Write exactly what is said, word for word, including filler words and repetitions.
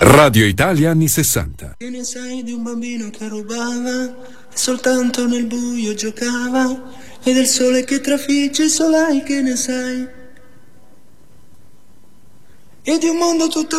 Radio Italia anni sessanta. Che ne sai di un bambino che rubava e soltanto nel buio giocava, e del sole che trafigge il solai, che ne sai? E di un mondo tutto